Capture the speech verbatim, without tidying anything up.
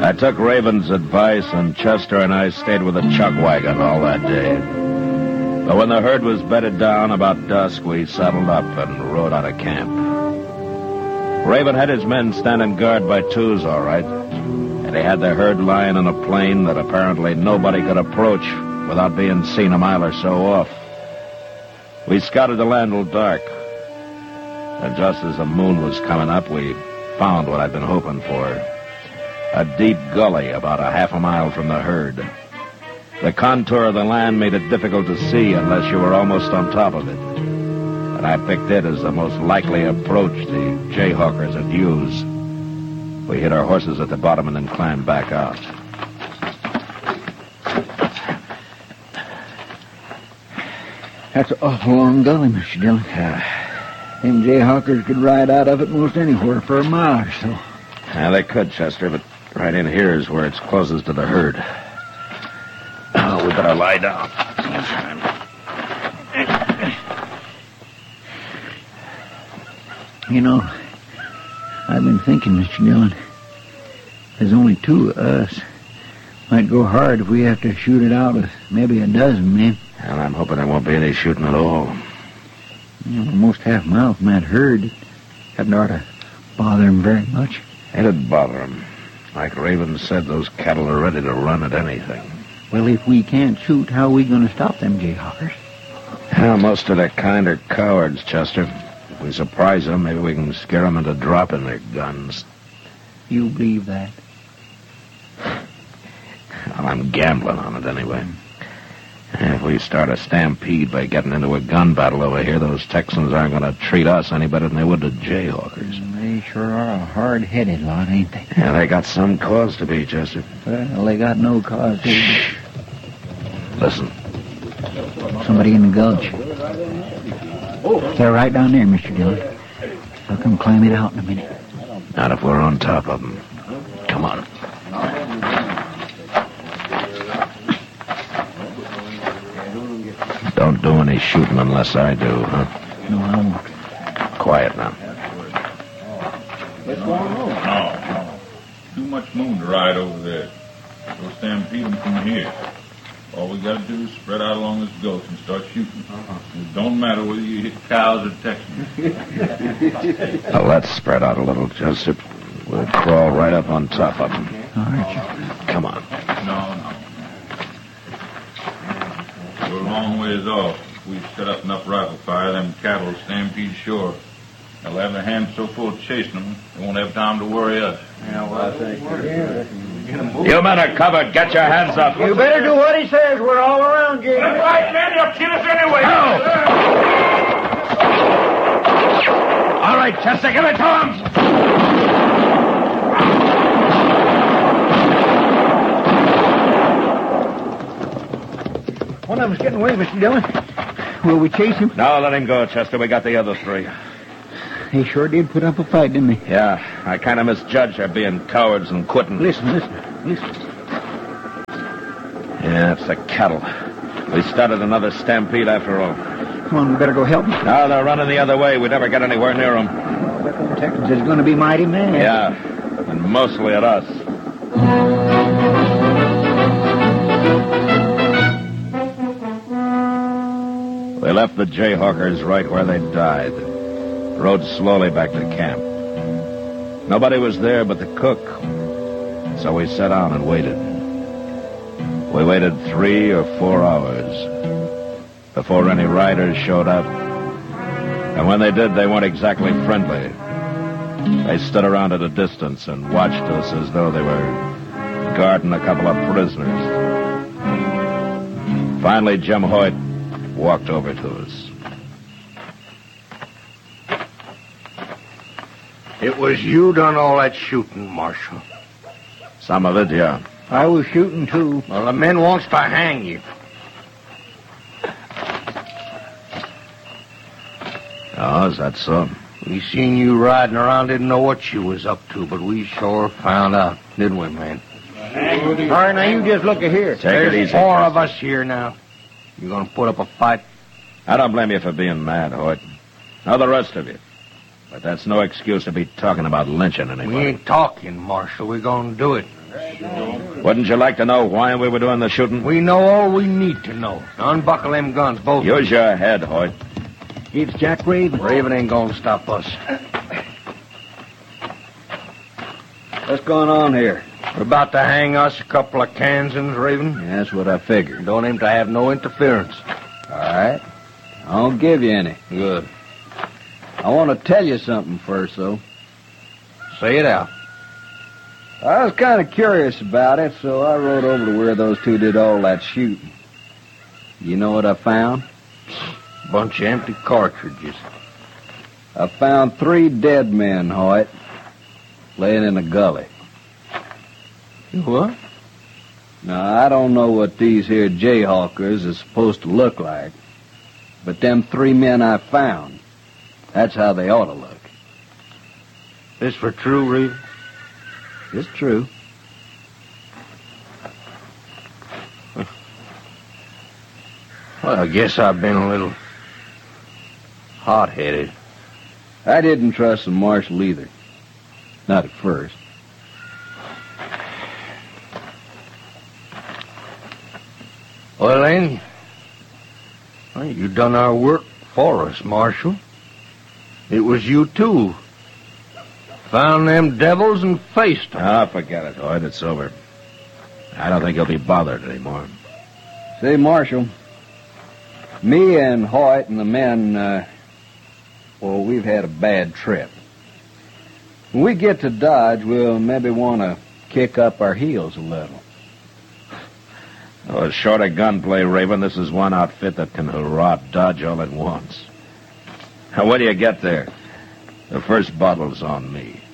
I took Raven's advice, and Chester and I stayed with the chuck wagon all that day. But when the herd was bedded down about dusk, we saddled up and rode out of camp. Raven had his men standing guard by twos, all right, and he had the herd lying in a plain that apparently nobody could approach without being seen a mile or so off. We scouted the land till dark, and just as the moon was coming up, we found what I'd been hoping for. A deep gully about a half a mile from the herd. The contour of the land made it difficult to see unless you were almost on top of it. And I picked it as the most likely approach the Jayhawkers would use. We hid our horses at the bottom and then climbed back out. That's an awful long gully, Mister Dillon. Yeah. Them Jayhawkers could ride out of it most anywhere for a mile or so. Yeah, they could, Chester, but right in here is where it's closest to the herd. Oh, we better lie down. You know, I've been thinking, Mister Dillon, there's only two of us. Might go hard if we have to shoot it out with maybe a dozen men. And I'm hoping there won't be any shooting at all. You know, almost half a mile from that herd. It hadn't ought to bother him very much. It'd bother him. Like Raven said, those cattle are ready to run at anything. Well, if we can't shoot, how are we going to stop them Jayhawkers? Well, most of their kind are cowards, Chester. If we surprise them, maybe we can scare them into dropping their guns. You believe that? Well, I'm gambling on it anyway. If we start a stampede by getting into a gun battle over here, those Texans aren't going to treat us any better than they would the Jayhawkers. They sure are a hard-headed lot, ain't they? Yeah, they got some cause to be, Chester. Well, they got no cause to. Shh. Listen. Somebody in the gulch. They're right down there, Mister Dillon. They'll come climb it out in a minute. Not if we're on top of them. Come on. Don't do any shooting unless I do, huh? No, I won't. Quiet now. No, no. Too much moon to ride over there. We'll stampede them from here. All we got to do is spread out along this gulch and start shooting. Uh-huh. It don't matter whether you hit cows or Texans. Well, let's spread out a little, Joseph. We'll crawl right up on top of them. All right. Come on. No, no. We're a long ways off. If we set up enough rifle fire, them cattle will stampede sure. They'll have their hands so full of chasing them, they won't have time to worry us. Yeah, well, I think You men are covered. Get your hands up. you better do what he says. We're all around you. That's right, man. They'll kill us anyway. No! All right, Chester, give it to him. One of them's getting away, Mister Dillon. Will we chase him? No, let him go, Chester. We got the other three. He sure did put up a fight, didn't he? Yeah, I kind of misjudged their being cowards and quitting. Listen, listen, listen. Yeah, it's the cattle. We started another stampede after all. Come on, we better go help them. No, they're running the other way. We'd never get anywhere near them. I bet them Texans is going to be mighty mad. Yeah, and mostly at us. We left the Jayhawkers right where they died. Rode slowly back to camp. Nobody was there but the cook. So we sat down and waited. We waited three or four hours before any riders showed up. And when they did, they weren't exactly friendly. They stood around at a distance and watched us as though they were guarding a couple of prisoners. Finally, Jim Hoyt walked over to us. It was you done all that shooting, Marshal. Some of it, yeah. I was shooting, too. Well, the men wants to hang you. Oh, is that so? We seen you riding around, didn't know what you was up to, but we sure found out, didn't we, man? All right, now you just look at here. Take There's it easy. four of us here now. You gonna put up a fight? I don't blame you for being mad, Hoyt. Nor the rest of you. But that's no excuse to be talking about lynching anybody. We ain't talking, Marshal. We're gonna do it. Wouldn't you like to know why we were doing the shooting? We know all we need to know. Now unbuckle them guns, both. Use your head, Hoyt. It's Jack Raven. Raven ain't gonna stop us. What's going on here? We're about to hang us a couple of Kansans, Raven. Yeah, that's what I figured. Don't aim to have no interference. All right. I won't give you any. Good. I want to tell you something first, though. Say it out. I was kind of curious about it, so I rode over to where those two did all that shooting. You know what I found? Bunch of empty cartridges. I found three dead men, Hoyt, laying in a gully. What? Now, I don't know what these here Jayhawkers is supposed to look like, but them three men I found, that's how they ought to look. This for true, Raven? It's true. Well, I guess I've been a little hot-headed. I didn't trust the marshal either. Not at first. Well, then, well, you done our work for us, Marshal. It was you, too. Found them devils and faced them. Ah, forget it, Hoyt. It's over. I don't think he'll be bothered anymore. Say, Marshal, me and Hoyt and the men, uh, well, we've had a bad trip. When we get to Dodge, we'll maybe want to kick up our heels a little. Oh, short of gunplay, Raven, this is one outfit that can hurrah Dodge all at once. Now, when do you get there? The first bottle's on me.